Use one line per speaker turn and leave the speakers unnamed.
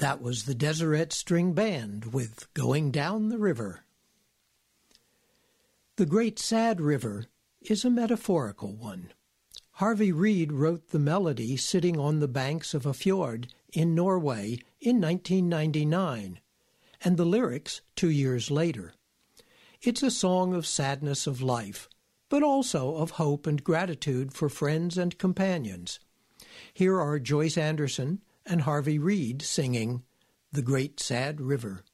That was the Deseret String Band with Going Down the River. The Great Sad River is a metaphorical one. Harvey Reid wrote the melody sitting on the banks of a fjord in Norway in 1999, and the lyrics 2 years later. It's a song of sadness of life, but also of hope and gratitude for friends and companions. Here are Joyce Anderson and Harvey Reid singing The Great Sad River.